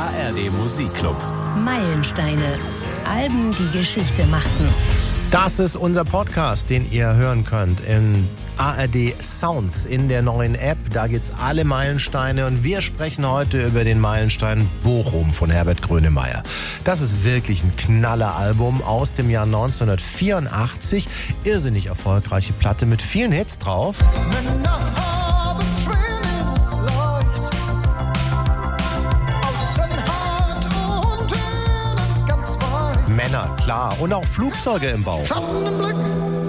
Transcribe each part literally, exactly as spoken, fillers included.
A R D Musikclub. Meilensteine. Alben, die Geschichte machten. Das ist unser Podcast, den ihr hören könnt in A R D Sounds in der neuen App. Da geht's alle Meilensteine und wir sprechen heute über den Meilenstein Bochum von Herbert Grönemeyer. Das ist wirklich ein Knalleralbum aus dem Jahr neunzehnhundertvierundachtzig. Irrsinnig erfolgreiche Platte mit vielen Hits drauf. Männer, klar. Und auch Flugzeuge im Bau. Schatten im Blick,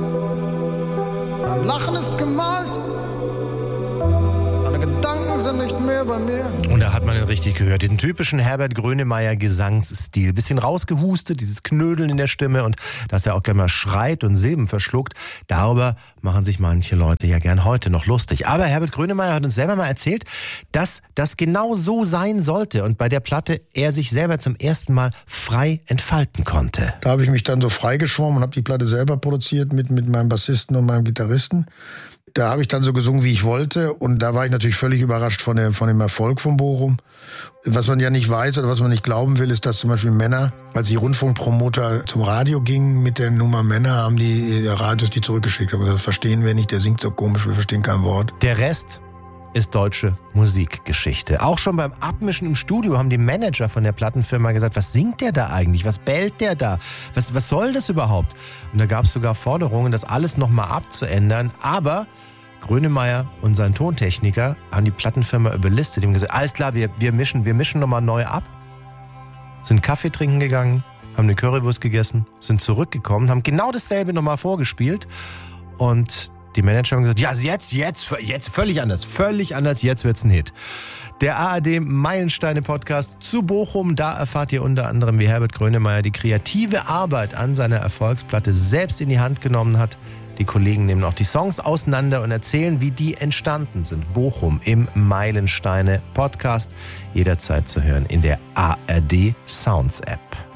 mein Lachen ist gemalt, meine Gedanken sind nicht mehr bei mir. Und da hat man ihn richtig gehört. Diesen typischen Herbert Grönemeyer Gesangsstil. Bisschen rausgehustet, dieses Knödeln in der Stimme und dass er auch gerne mal schreit und Silben verschluckt. Darüber machen sich manche Leute ja gern heute noch lustig. Aber Herbert Grönemeyer hat uns selber mal erzählt, dass das genau so sein sollte und bei der Platte er sich selber zum ersten Mal frei entfalten konnte. Da habe ich mich dann so freigeschwommen und habe die Platte selber produziert mit, mit meinem Bassisten und meinem Gitarristen. Da habe ich dann so gesungen, wie ich wollte. Und da war ich natürlich völlig überrascht von, der, von dem Erfolg von Bochum. Was man ja nicht weiß oder was man nicht glauben will, ist, dass zum Beispiel Männer, als die Rundfunkpromoter zum Radio gingen mit der Nummer Männer, haben die Radios die zurückgeschickt. Aber das verstehen wir nicht, der singt so komisch, wir verstehen kein Wort. Der Rest ist deutsche Musikgeschichte. Auch schon beim Abmischen im Studio haben die Manager von der Plattenfirma gesagt, was singt der da eigentlich? Was bellt der da? Was, was soll das überhaupt? Und da gab es sogar Forderungen, das alles nochmal abzuändern. Aber Grönemeyer und sein Tontechniker haben die Plattenfirma überlistet. Die haben gesagt, alles klar, wir, wir mischen, wir mischen nochmal neu ab. Sind Kaffee trinken gegangen, haben eine Currywurst gegessen, sind zurückgekommen, haben genau dasselbe nochmal vorgespielt. Und die Manager haben gesagt, ja, jetzt, jetzt, jetzt, völlig anders, völlig anders, jetzt wird's ein Hit. Der A R D Meilensteine-Podcast zu Bochum, da erfahrt ihr unter anderem, wie Herbert Grönemeyer die kreative Arbeit an seiner Erfolgsplatte selbst in die Hand genommen hat. Die Kollegen nehmen auch die Songs auseinander und erzählen, wie die entstanden sind. Bochum im Meilensteine-Podcast, jederzeit zu hören in der A R D Sounds App.